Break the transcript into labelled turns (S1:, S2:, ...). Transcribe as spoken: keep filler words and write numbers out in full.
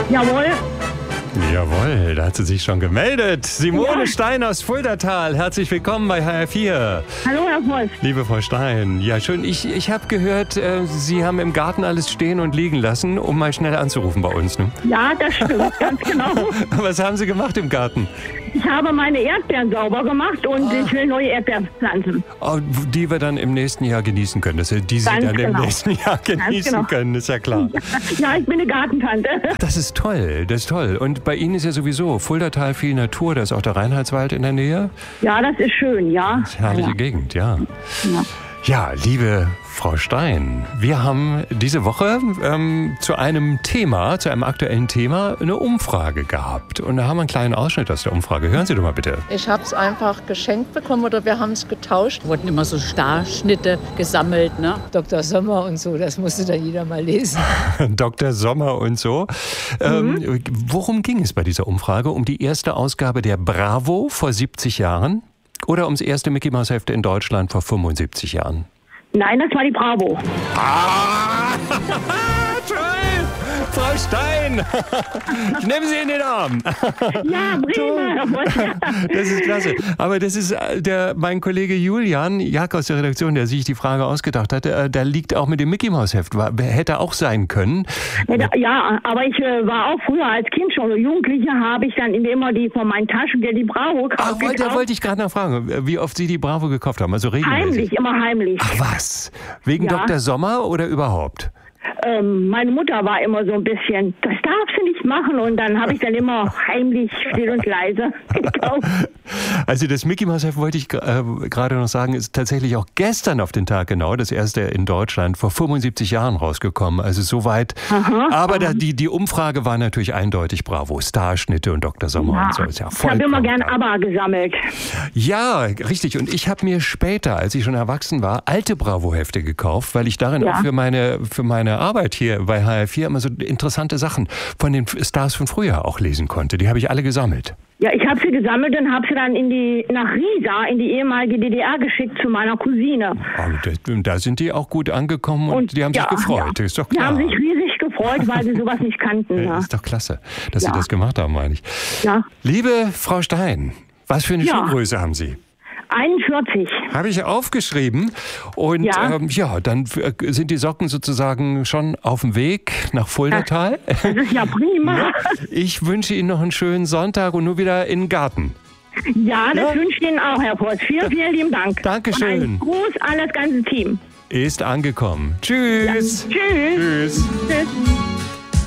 S1: Jawohl.
S2: Jawohl, da hat sie sich schon gemeldet. Simone
S1: Ja.
S2: Stein aus Fuldatal, herzlich willkommen bei H R vier.
S1: Hallo, Herr Voss.
S2: Liebe Frau Stein, ja schön, ich, ich habe gehört, äh, Sie haben im Garten alles stehen und liegen lassen, um mal schnell anzurufen bei uns. Ne?
S1: Ja, das stimmt, ganz genau.
S2: Was haben Sie gemacht im Garten?
S1: Ich habe meine Erdbeeren sauber gemacht und
S2: Ah.
S1: ich will neue Erdbeeren pflanzen.
S2: Oh, die wir dann im nächsten Jahr genießen können, dass wir die Sie
S1: Ganz
S2: dann im
S1: genau.
S2: nächsten Jahr genießen
S1: genau.
S2: können, ist ja klar.
S1: Ja, ich bin eine Gartentante.
S2: Das ist toll, das ist toll. Und bei Ihnen ist ja sowieso Fuldatal viel Natur, da ist auch der Reinhardswald in der Nähe.
S1: Ja, das ist schön, ja.
S2: Das ist eine herrliche
S1: ja.
S2: Gegend, ja.
S1: Ja.
S2: Ja, liebe Frau Stein, wir haben diese Woche ähm, zu einem Thema, zu einem aktuellen Thema, eine Umfrage gehabt. Und da haben wir einen kleinen Ausschnitt aus der Umfrage. Hören Sie doch mal bitte.
S3: Ich habe es einfach geschenkt bekommen oder wir haben es getauscht.
S4: Wurden immer so Starschnitte gesammelt, ne? Doktor Sommer und so, das musste dann jeder mal lesen.
S2: Doktor Sommer und so. Ähm,
S1: Mhm.
S2: worum ging es bei dieser Umfrage? Um die erste Ausgabe der Bravo vor siebzig Jahren? Oder ums erste Mickey Maus Heft in Deutschland vor fünfundsiebzig Jahren?
S1: Nein, das war die Bravo.
S2: Ah! Toll! Frau Stein! Ich nehme Sie in den Arm.
S1: Ja, prima, Herr Voss.
S2: Das ist klasse. Aber das ist äh, der, mein Kollege Julian Jack aus der Redaktion, der sich die Frage ausgedacht hat. Äh, da liegt auch mit dem Mickey Maus Heft. War, hätte auch sein können.
S1: Ja, aber ich äh, war auch früher als Kind schon so Jugendliche, habe ich dann immer die von meinem Taschengeld die Bravo
S2: Ach,
S1: gekauft.
S2: da wollte ich gerade nachfragen, wie oft Sie die Bravo gekauft haben. Also regelmäßig.
S1: Heimlich, immer heimlich.
S2: Ach was? Wegen
S1: Ja.
S2: Doktor Sommer oder überhaupt?
S1: Ähm, meine Mutter war immer so ein bisschen, das darfst du nicht machen. Und dann habe ich dann immer heimlich, still und leise gekauft.
S2: Also das Mickey Maus Heft, wollte ich äh, gerade noch sagen, ist tatsächlich auch gestern auf den Tag genau, das erste in Deutschland, vor fünfundsiebzig Jahren rausgekommen. Also soweit.
S1: Aha,
S2: Aber da, die, die Umfrage war natürlich eindeutig Bravo. Starschnitte und Doktor Sommer
S1: Ja.
S2: und so. Ist ja
S1: Ich habe immer
S2: vollkommen
S1: gern
S2: klar.
S1: ABBA gesammelt.
S2: Ja, richtig. Und ich habe mir später, als ich schon erwachsen war, alte Bravo-Hefte gekauft, weil ich darin
S1: Ja.
S2: auch für meine, für meine Arbeit hier bei H R vier immer so interessante Sachen von den Stars von früher auch lesen konnte. Die habe ich alle gesammelt.
S1: Ja, ich habe sie gesammelt und habe sie dann in die, nach Riesa, in die ehemalige D D R geschickt zu meiner Cousine.
S2: Und da sind die auch gut angekommen und,
S1: Und
S2: die haben sich
S1: ja,
S2: gefreut.
S1: ja.
S2: Ist doch
S1: Die
S2: klar.
S1: haben sich riesig gefreut, weil sie sowas nicht kannten.
S2: Ja,
S1: Ja.
S2: ist doch klasse, dass
S1: Ja.
S2: Sie das gemacht haben, meine ich.
S1: Ja.
S2: Liebe Frau Stein, was für eine
S1: Ja.
S2: Schuhgröße haben Sie?
S1: einundvierzig.
S2: Habe ich aufgeschrieben. Und
S1: Ja.
S2: ähm, ja, dann äh, sind die Socken sozusagen schon auf dem Weg nach Fuldatal.
S1: Das ist ja prima.
S2: Ich wünsche Ihnen noch einen schönen Sonntag und nur wieder in den Garten.
S1: Ja, das
S2: Ja.
S1: wünsche ich Ihnen auch, Herr Voss. Vielen, vielen lieben Dank.
S2: Dankeschön.
S1: Und ein Gruß an das ganze Team.
S2: Ist angekommen. Tschüss.
S1: Tschüss.
S2: Tschüss.
S1: Tschüss.